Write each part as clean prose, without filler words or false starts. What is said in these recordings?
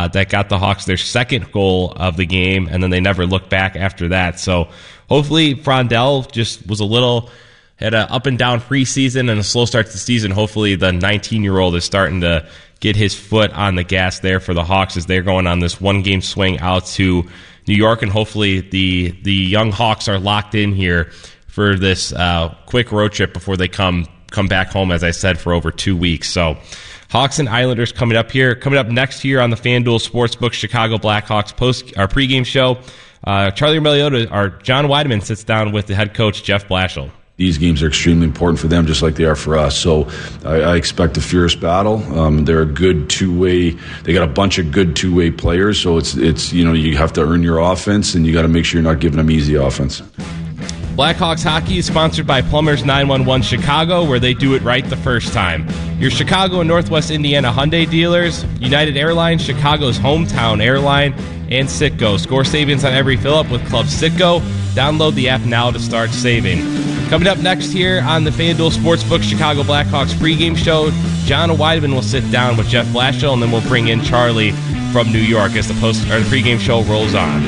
that got the Hawks their second goal of the game, and then they never looked back after that. So hopefully Frondell just was had an up and down preseason and a slow start to the season. Hopefully the 19-year-old is starting to get his foot on the gas there for the Hawks as they're going on this one-game swing out to New York, and hopefully the young Hawks are locked in here for this quick road trip before they come back home, as I said, for over 2 weeks. So Hawks and Islanders coming up here. Coming up next here on the FanDuel Sportsbook Chicago Blackhawks our pregame show. Charlie Roumeliote, or John Wiedeman, sits down with the head coach, Jeff Blashill. These games are extremely important for them, just like they are for us. So I expect a fierce battle. They're a good two-way. They got a bunch of good two-way players. So it's you have to earn your offense, and you got to make sure you're not giving them easy offense. Blackhawks hockey is sponsored by Plumbers 911 Chicago, where they do it right the first time. Your Chicago and Northwest Indiana Hyundai dealers, United Airlines, Chicago's hometown airline, and Citgo. Score savings on every fill-up with Club Citgo. Download the app now to start saving. Coming up next here on the FanDuel Sportsbook Chicago Blackhawks pregame show, John Wiedeman will sit down with Jeff Blashill, and then we'll bring in Charlie from New York as the pregame show rolls on.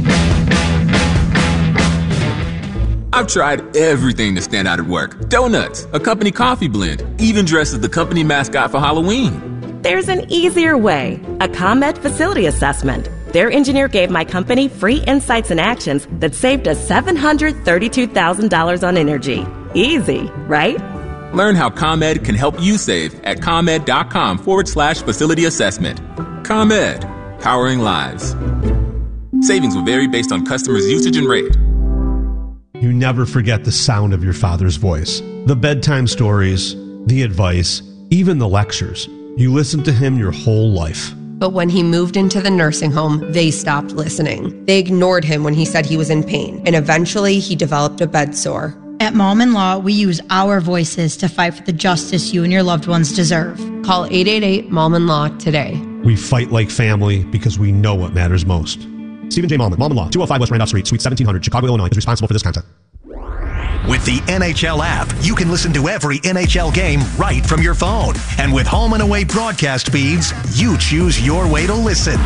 I've tried everything to stand out at work. Donuts, a company coffee blend, even dressed as the company mascot for Halloween. There's an easier way, a ComEd facility assessment. Their engineer gave my company free insights and actions that saved us $732,000 on energy. Easy, right? Learn how ComEd can help you save at ComEd.com/facility assessment. ComEd, powering lives. Savings will vary based on customers' usage and rate. You never forget the sound of your father's voice. The bedtime stories, the advice, even the lectures. You listened to him your whole life. But when he moved into the nursing home, they stopped listening. They ignored him when he said he was in pain, and eventually he developed a bed sore. At Mom in Law, we use our voices to fight for the justice you and your loved ones deserve. Call 888-MOM-IN-LAW today. We fight like family because we know what matters most. Stephen J. Mallman, Mom in Law, 205 West Randolph Street, Suite 1700, Chicago, Illinois, is responsible for this content. With the NHL app, you can listen to every NHL game right from your phone. And with home and away broadcast feeds, you choose your way to listen.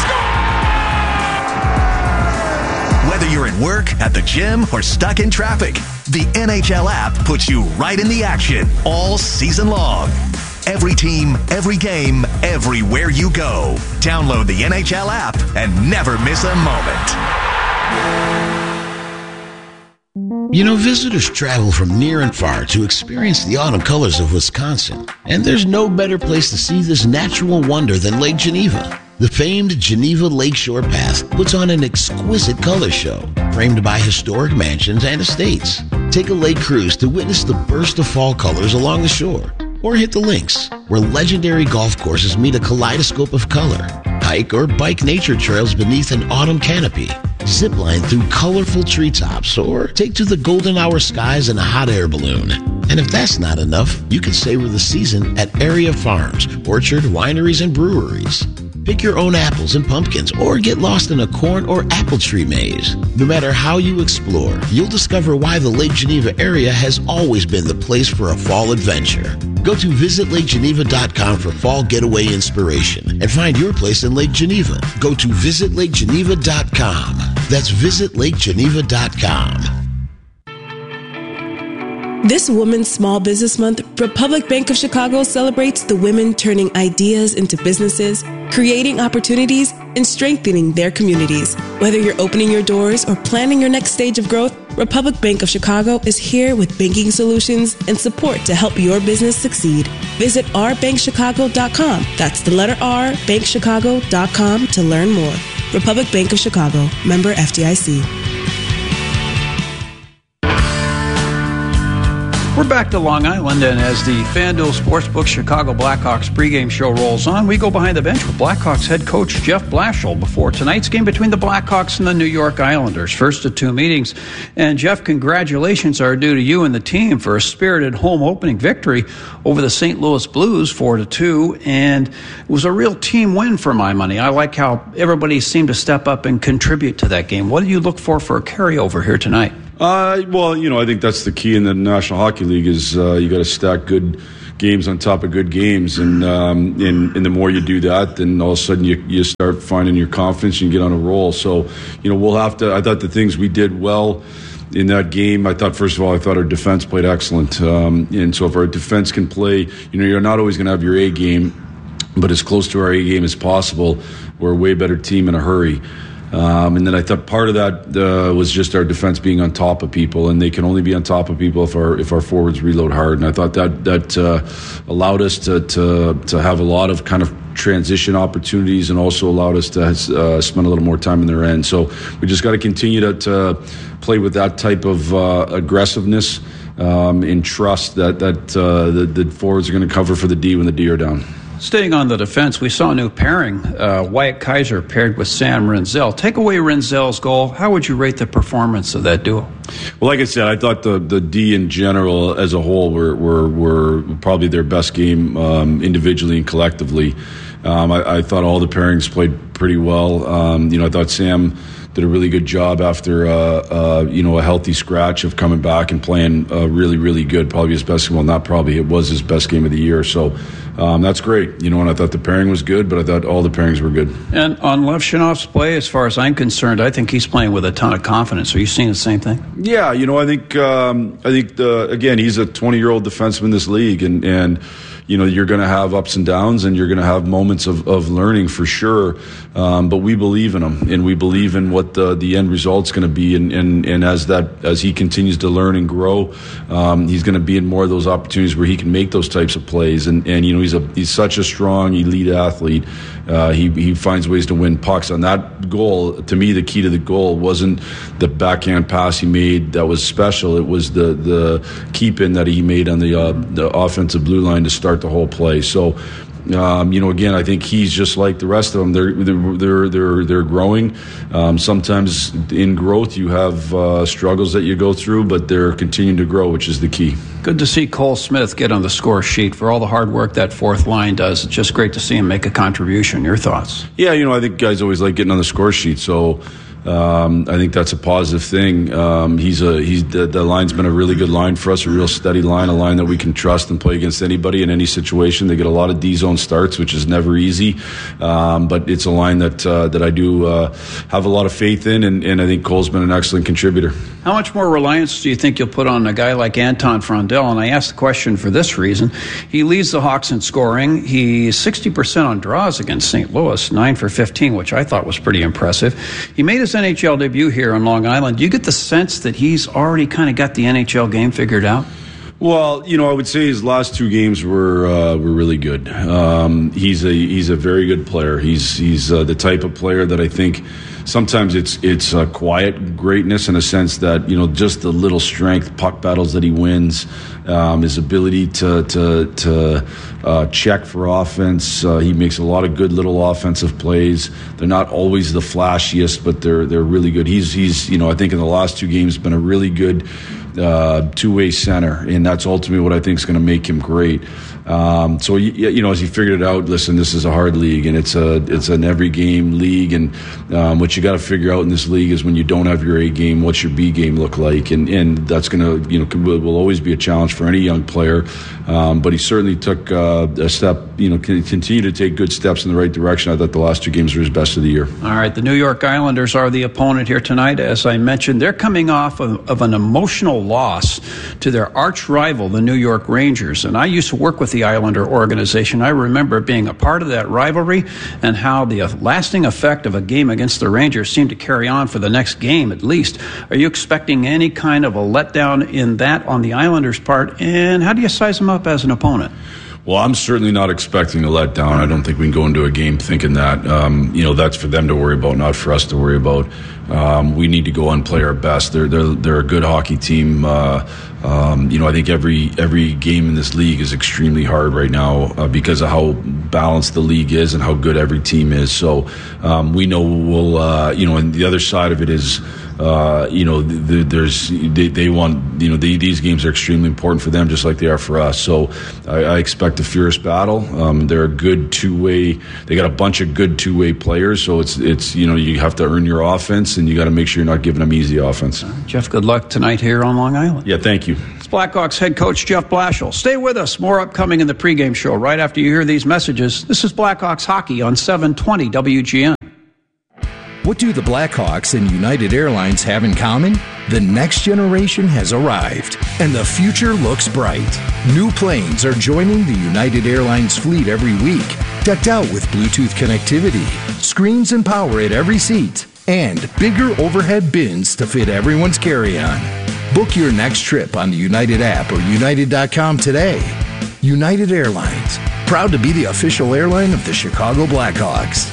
Whether you're at work, at the gym, or stuck in traffic, the NHL app puts you right in the action all season long. Every team, every game, everywhere you go. Download the NHL app and never miss a moment. You know, visitors travel from near and far to experience the autumn colors of Wisconsin. And there's no better place to see this natural wonder than Lake Geneva. The famed Geneva Lakeshore Path puts on an exquisite color show, framed by historic mansions and estates. Take a lake cruise to witness the burst of fall colors along the shore. Or hit the links, where legendary golf courses meet a kaleidoscope of color. Hike or bike nature trails beneath an autumn canopy. Zipline through colorful treetops, or take to the golden hour skies in a hot air balloon. And if that's not enough, you can savor the season at area farms, orchard, wineries, and breweries. Pick your own apples and pumpkins, or get lost in a corn or apple tree maze. No matter how you explore, you'll discover why the Lake Geneva area has always been the place for a fall adventure. Go to visitlakegeneva.com for fall getaway inspiration and find your place in Lake Geneva. Go to visitlakegeneva.com. That's visitlakegeneva.com. This Women's Small Business Month, Republic Bank of Chicago celebrates the women turning ideas into businesses, creating opportunities, and strengthening their communities. Whether you're opening your doors or planning your next stage of growth, Republic Bank of Chicago is here with banking solutions and support to help your business succeed. Visit rbankchicago.com. That's the letter R, bankchicago.com to learn more. Republic Bank of Chicago, member FDIC. We're back to Long Island, and as the FanDuel Sportsbook Chicago Blackhawks pregame show rolls on, we go behind the bench with Blackhawks head coach Jeff Blashill before tonight's game between the Blackhawks and the New York Islanders. First of two meetings. And Jeff, congratulations are due to you and the team for a spirited home opening victory over the St. Louis Blues 4-2, and it was a real team win for my money. I like how everybody seemed to step up and contribute to that game. What do you look for a carryover here tonight? Well, I think that's the key in the National Hockey League is you got to stack good games on top of good games, and the more you do that, then all of a sudden you start finding your confidence and you get on a roll. So, we'll have to. I thought the things we did well in that game, I thought our defense played excellent, and so if our defense can play, you're not always going to have your A game, but as close to our A game as possible. We're a way better team in a hurry. And then I thought part of that was just our defense being on top of people, and they can only be on top of people if our forwards reload hard. And I thought that allowed us to have a lot of kind of transition opportunities, and also allowed us to spend a little more time in their end. So we just got to continue to play with that type of aggressiveness and trust that the forwards are going to cover for the D when the D are down. Staying on the defense, we saw a new pairing. Wyatt Kaiser paired with Sam Rinzel. Take away Rinzel's goal. How would you rate the performance of that duo? Well, like I said, I thought the D in general as a whole were probably their best game individually and collectively. I thought all the pairings played pretty well. I thought Sam did a really good job after a healthy scratch of coming back and playing really, really good. Probably his best. Well, not probably. It was his best game of the year. So that's great. And I thought the pairing was good, but I thought all the pairings were good. And on Levshinov's play, as far as I'm concerned, I think he's playing with a ton of confidence. Are you seeing the same thing? Yeah. I think again, he's a 20-year-old defenseman in this league, and you're going to have ups and downs, and you're going to have moments of learning for sure. But we believe in him, and we believe in what the end result's going to be. And as he continues to learn and grow, he's going to be in more of those opportunities where he can make those types of plays. And he's such a strong elite athlete. He finds ways to win pucks. On that goal, to me, the key to the goal wasn't the backhand pass he made that was special. It was the keep in that he made on the offensive blue line to start the whole play. So, again, I think he's just like the rest of them. They're growing. Sometimes in growth you have struggles that you go through, but they're continuing to grow, which is the key. Good to see Cole Smith get on the score sheet for all the hard work that fourth line does. It's just great to see him make a contribution. Your thoughts? Yeah, I think guys always like getting on the score sheet, so I think that's a positive thing. The line's been a really good line for us, a real steady line, a line that we can trust and play against anybody in any situation. They get a lot of D-zone starts, which is never easy, but it's a line that I do have a lot of faith in, and I think Cole's been an excellent contributor. How much more reliance do you think you'll put on a guy like Anton Frondell? And I ask the question for this reason. He leads the Hawks in scoring. He's 60% on draws against St. Louis, 9 for 15, which I thought was pretty impressive. He made his NHL debut here on Long Island. Do you get the sense that he's already kind of got the NHL game figured out? Well, I would say his last two games were really good. He's a very good player. He's the type of player that I think sometimes it's a quiet greatness in a sense that just the little strength puck battles that he wins, his ability to check for offense. He makes a lot of good little offensive plays. They're not always the flashiest, but they're really good. He's I think in the last two games been a really good two-way center, and that's ultimately what I think is going to make him great. So as he figured it out, listen, this is a hard league, and it's an every game league, and what you got to figure out in this league is when you don't have your A game, what's your B game look like, and that's going to will always be a challenge for any young player. But he certainly took a step, continue to take good steps in the right direction. I thought the last two games were his best of the year. All right, the New York Islanders are the opponent here tonight. As I mentioned, they're coming off of an emotional loss to their arch rival, the New York Rangers. And I used to work with the Islander organization. I remember being a part of that rivalry and how the lasting effect of a game against the Rangers seemed to carry on for the next game at least. Are you expecting any kind of a letdown in that on the Islanders' part? And how do you size them up as an opponent? Well, I'm certainly not expecting a letdown. I don't think we can go into a game thinking that. That's for them to worry about, not for us to worry about. We need to go and play our best. They're a good hockey team. I think every game in this league is extremely hard right now because of how balanced the league is and how good every team is. So we know we'll, and the other side of it is, they want, these games are extremely important for them just like they are for us. So I expect a fierce battle. They're a good two-way, they got a bunch of good two-way players. So it's you have to earn your offense and you got to make sure you're not giving them easy offense. Jeff, good luck tonight here on Long Island. Yeah, thank you. It's Blackhawks head coach Jeff Blashill. Stay with us. More upcoming in the pregame show right after you hear these messages. This is Blackhawks hockey on 720 WGN. What do the Blackhawks and United Airlines have in common? The next generation has arrived, and the future looks bright. New planes are joining the United Airlines fleet every week, decked out with Bluetooth connectivity, screens and power at every seat, and bigger overhead bins to fit everyone's carry-on. Book your next trip on the United app or United.com today. United Airlines, proud to be the official airline of the Chicago Blackhawks.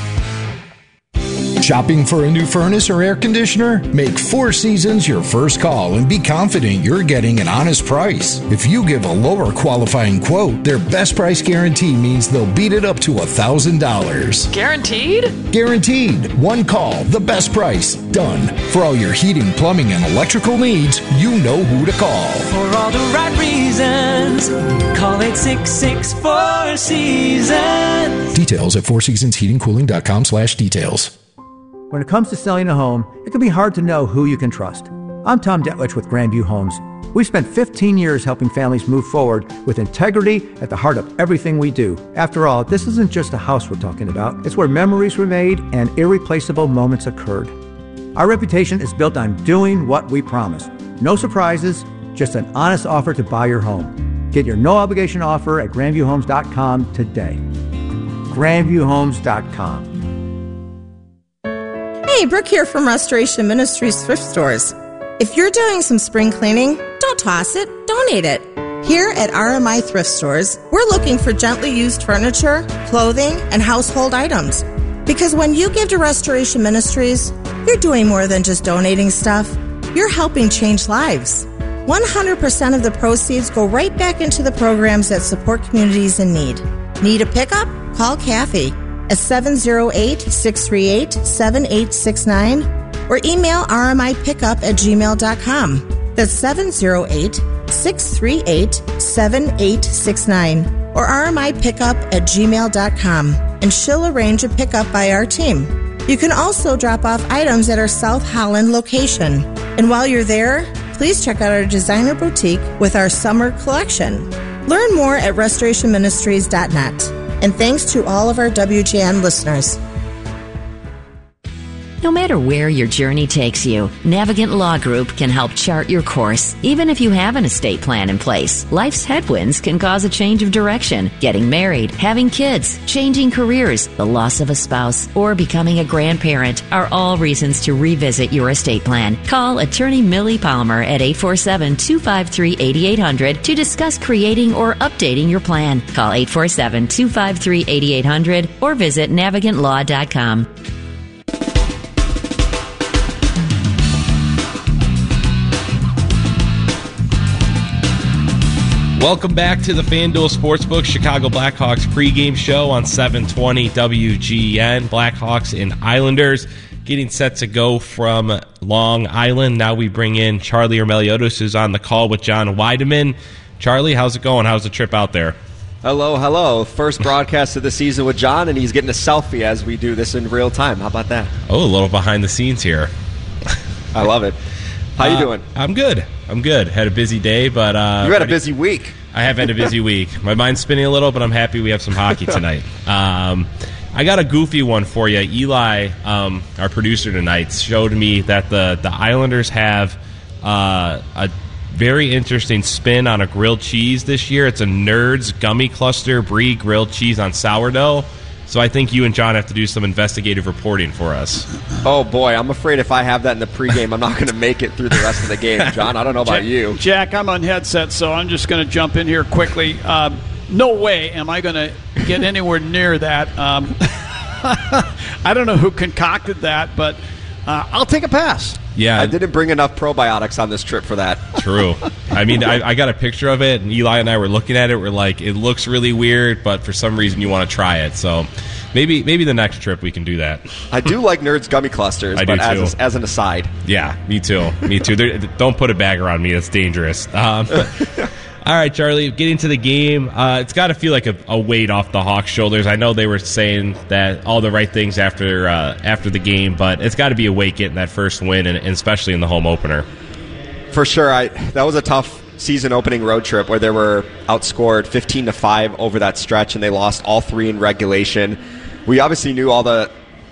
Shopping for a new furnace or air conditioner? Make Four Seasons your first call and be confident you're getting an honest price. If you give a lower qualifying quote, their best price guarantee means they'll beat it up to $1,000. Guaranteed? Guaranteed. One call, the best price, done. For all your heating, plumbing, and electrical needs, you know who to call. For all the right reasons, call 866-4 Seasons. Details at fourseasonsheatingcooling.com/details. When it comes to selling a home, it can be hard to know who you can trust. I'm Tom Detlich with Grandview Homes. We've spent 15 years helping families move forward with integrity at the heart of everything we do. After all, this isn't just a house we're talking about. It's where memories were made and irreplaceable moments occurred. Our reputation is built on doing what we promise. No surprises, just an honest offer to buy your home. Get your no-obligation offer at grandviewhomes.com today. grandviewhomes.com. Hey, Brooke here from Restoration Ministries Thrift Stores. If you're doing some spring cleaning, don't toss it, donate it. Here at RMI Thrift Stores, we're looking for gently used furniture, clothing, and household items. Because when you give to Restoration Ministries, you're doing more than just donating stuff. You're helping change lives. 100% of the proceeds go right back into the programs that support communities in need. Need a pickup? Call Kathy at 708-638-7869 or email rmipickup@gmail.com. That's 708-638-7869 or rmipickup@gmail.com, and she'll arrange a pickup by our team. You can also drop off items at our South Holland location. And while you're there, please check out our designer boutique with our summer collection. Learn more at restorationministries.net. And thanks to all of our WGN listeners. No matter where your journey takes you, Navigant Law Group can help chart your course. Even if you have an estate plan in place, life's headwinds can cause a change of direction. Getting married, having kids, changing careers, the loss of a spouse, or becoming a grandparent are all reasons to revisit your estate plan. Call attorney Millie Palmer at 847-253-8800 to discuss creating or updating your plan. Call 847-253-8800 or visit navigantlaw.com. Welcome back to the FanDuel Sportsbook Chicago Blackhawks pregame show on 720 WGN. Blackhawks and Islanders getting set to go from Long Island. Now we bring in Charlie Meliodas, who's on the call with John Weideman. Charlie, how's it going? How's the trip out there? Hello. First broadcast of the season with John, and he's getting a selfie as we do this in real time. How about that? Oh, a little behind the scenes here. I love it. How you doing? I'm good. Had a busy day, but... you had a busy week. I have had a busy week. My mind's spinning a little, but I'm happy we have some hockey tonight. I got a goofy one for you. Eli, our producer tonight, showed me that the Islanders have a very interesting spin on a grilled cheese this year. It's a Nerds Gummy Cluster Brie grilled cheese on sourdough. So I think you and John have to do some investigative reporting for us. Oh, boy. I'm afraid if I have that in the pregame, I'm not going to make it through the rest of the game. John, I don't know about you. Jack, I'm on headset, so I'm just going to jump in here quickly. No way am I going to get anywhere near that. I don't know who concocted that, but I'll take a pass. Yeah, I didn't bring enough probiotics on this trip for that. True. I mean, I got a picture of it, and Eli and I were looking at it. We're like, it looks really weird, but for some reason you want to try it. So maybe the next trip we can do that. I do like Nerds Gummy Clusters, but as an aside. Yeah, me too. Don't put a bag around me. That's dangerous. All right, Charlie, getting to the game, it's got to feel like a weight off the Hawks' shoulders. I know they were saying that all the right things after the game, but it's got to be a weight getting that first win, and especially in the home opener. For sure. That was a tough season opening road trip where they were outscored 15-5 over that stretch, and they lost all 3 in regulation. We obviously knew all the